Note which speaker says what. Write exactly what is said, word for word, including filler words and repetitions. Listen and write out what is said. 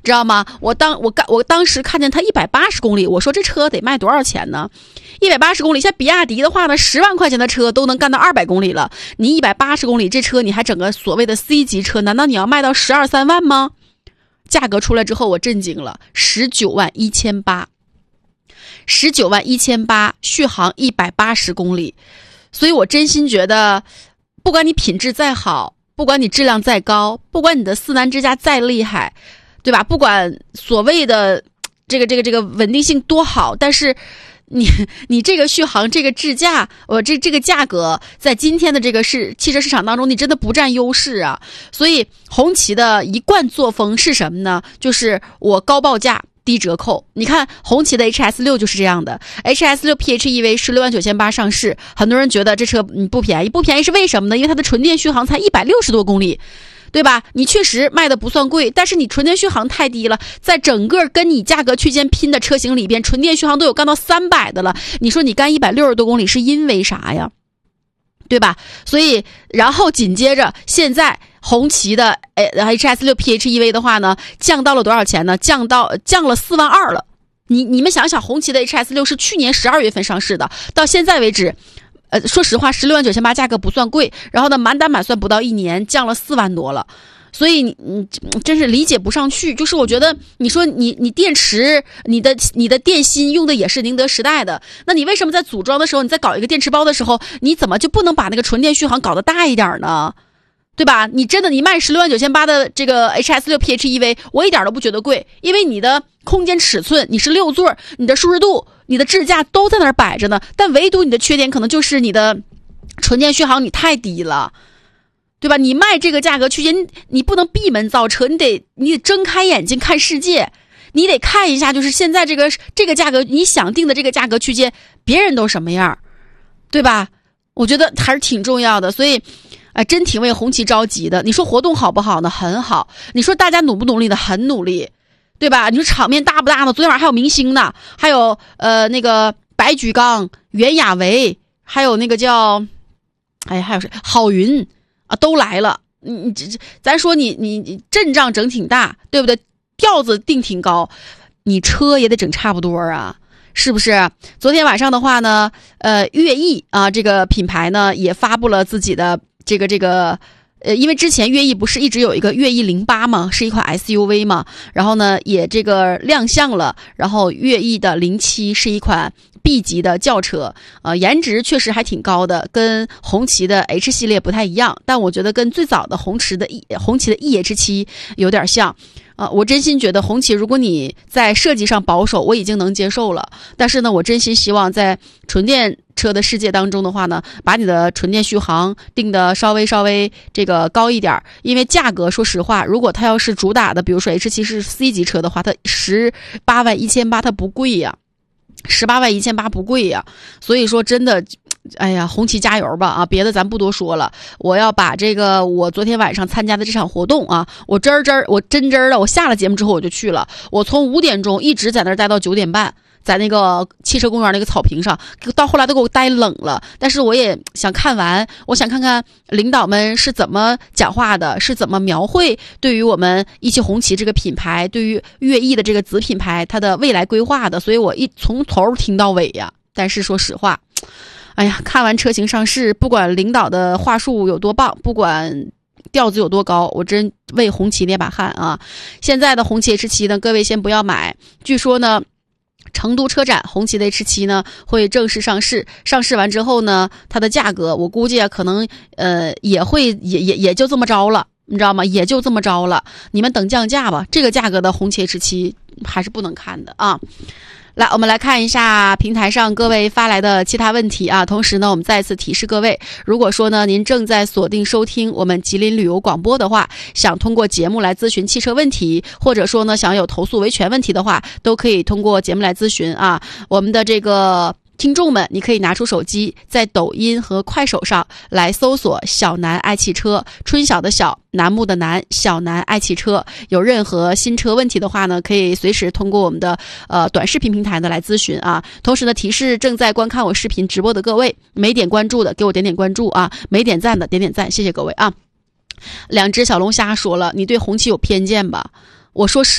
Speaker 1: 知道吗？我当我刚我当时看见它一百八十公里，我说这车得卖多少钱呢？一百八十公里，像比亚迪的话呢，十万块钱的车都能干到二百公里了。你一百八十公里这车，你还整个所谓的 C 级车，难道你要卖到十二三万吗？价格出来之后，我震惊了，十九万一千八，十九万一千八，续航一百八十公里。所以我真心觉得，不管你品质再好，不管你质量再高，不管你的四南支架再厉害，对吧？不管所谓的这个这个这个稳定性多好，但是你你这个续航这个智驾，我这这个价格在今天的这个市汽车市场当中，你真的不占优势啊。所以红旗的一贯作风是什么呢？就是我高报价低折扣。你看红旗的 H S 六 就是这样的， H S 六 P H E V 十六万九千八上市，很多人觉得这车嗯不便宜，不便宜是为什么呢？因为它的纯电续航才一百六十多公里，对吧？你确实卖的不算贵，但是你纯电续航太低了，在整个跟你价格区间拼的车型里边，纯电续航都有干到三百的了，你说你干一百六十多公里是因为啥呀？对吧？所以然后紧接着现在红旗的 H S 六 P H E V 的话呢，降到了多少钱呢？降到降了四万二了。你你们想想，红旗的 H S 六 是去年十二月份上市的，到现在为止呃，说实话，十六万九千八价格不算贵，然后呢，满打满算不到一年降了四万多了，所以你你真是理解不上去。就是我觉得，你说你你电池，你的你的电芯用的也是宁德时代的，那你为什么在组装的时候，你在搞一个电池包的时候，你怎么就不能把那个纯电续航搞得大一点呢？对吧？你真的你卖十六万九千八的这个 H S 六 P H E V， 我一点都不觉得贵，因为你的空间尺寸，你是六座，你的舒适度，你的智驾都在那儿摆着呢，但唯独你的缺点可能就是你的纯电续航你太低了，对吧？你卖这个价格区间，你不能闭门造车，你得你得睁开眼睛看世界，你得看一下，就是现在这个这个价格，你想定的这个价格区间，别人都什么样，对吧？我觉得还是挺重要的，所以。哎，真挺为红旗着急的。你说活动好不好呢？很好。你说大家努不努力呢？很努力，对吧？你说场面大不大呢？昨天晚上还有明星呢，还有呃那个白举纲、袁娅维，还有那个叫，哎，还有谁？郝云啊，都来了。你你这咱说你你你阵仗整挺大，对不对？调子定挺高，你车也得整差不多啊。是不是？昨天晚上的话呢，呃，悦翼啊，这个品牌呢也发布了自己的这个这个，呃，因为之前悦翼不是一直有一个悦翼零八嘛，是一款 S U V 嘛，然后呢也这个亮相了，然后悦翼的零七是一款 B 级的轿车，呃，颜值确实还挺高的，跟红旗的 H 系列不太一样，但我觉得跟最早的红旗的 E 红旗的 E H 七有点像。呃，我真心觉得红旗，如果你在设计上保守，我已经能接受了。但是呢，我真心希望在纯电车的世界当中的话呢，把你的纯电续航定的稍微稍微这个高一点，因为价格，说实话，如果它要是主打的，比如说 H 七是 C 级车的话，它十八万一千八，它不贵呀，十八万一千八不贵呀。所以说，真的。哎呀，红旗加油吧啊！别的咱不多说了，我要把这个我昨天晚上参加的这场活动啊，我真儿真儿，我真真儿的，我下了节目之后我就去了，我从五点钟一直在那儿待到九点半，在那个汽车公园那个草坪上，到后来都给我待冷了。但是我也想看完，我想看看领导们是怎么讲话的，是怎么描绘对于我们一汽红旗这个品牌，对于悦翼的这个子品牌它的未来规划的，所以我一从头听到尾呀。但是说实话。哎呀，看完车型上市，不管领导的话术有多棒，不管调子有多高，我真为红旗捏把汗啊！现在的红旗 H 七呢，各位先不要买，据说呢，成都车展红旗的 H 七呢会正式上市，上市完之后呢，它的价格我估计啊，可能呃也会也也也就这么着了。你知道吗？也就这么着了，你们等降价吧。这个价格的红旗 H 七还是不能看的啊。来，我们来看一下平台上各位发来的其他问题啊。同时呢，我们再次提示各位，如果说呢您正在锁定收听我们吉林旅游广播的话，想通过节目来咨询汽车问题，或者说呢想有投诉维权问题的话，都可以通过节目来咨询啊。我们的这个听众们，你可以拿出手机，在抖音和快手上来搜索小南爱汽车，春晓的晓，楠木的楠，小南爱汽车。有任何新车问题的话呢，可以随时通过我们的呃短视频平台呢来咨询啊。同时呢，提示正在观看我视频直播的各位，没点关注的给我点点关注啊，没点赞的点点赞，谢谢各位啊。两只小龙虾说了，你对红旗有偏见吧？我说实